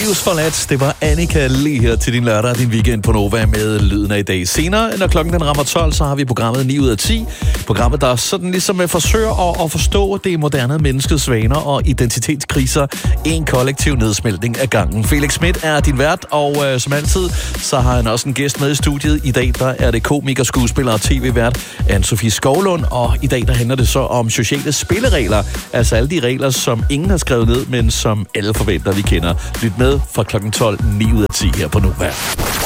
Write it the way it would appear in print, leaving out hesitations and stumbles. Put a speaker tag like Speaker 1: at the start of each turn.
Speaker 1: Livsforladt, det var Annika lige her til din lørdag, din weekend på Nova med lyden af i dag. Senere, når klokken den rammer 12, så har vi programmet 9 ud af 10. Programmet, der sådan ligesom forsøger at forstå det moderne menneskets vaner og identitetskriser. En kollektiv nedsmeltning af gangen. Felix Schmidt er din vært, og som altid, så har han også en gæst med i studiet. I dag, der er det komiker, skuespiller og tv-vært Anne-Sophie Skovlund, og i dag, der handler det så om sociale spilleregler. Altså alle de regler, som ingen har skrevet ned, men som alle forventer, vi kender. Lyt med fra klokken 12, 9 ud af 10 her på Nova.